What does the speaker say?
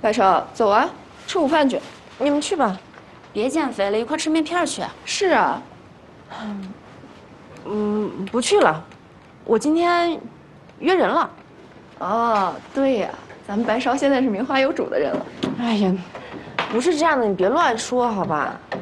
白少，走啊，吃午饭去。 你们去吧， 别减肥了，一块吃面片去。 是啊， 不去了，我今天约人了。 哦，对呀，咱们白少现在是名花有主的人了。 哎呀，不是这样的，你别乱说好吧？